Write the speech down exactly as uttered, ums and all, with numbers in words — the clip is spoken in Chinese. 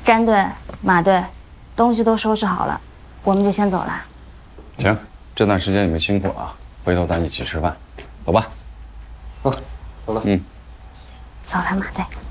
詹队、马队，东西都收拾好了，我们就先走了。 行，这段时间你们辛苦了啊，回头咱一起吃饭，走吧。 好，走了。 嗯， 走了，马队。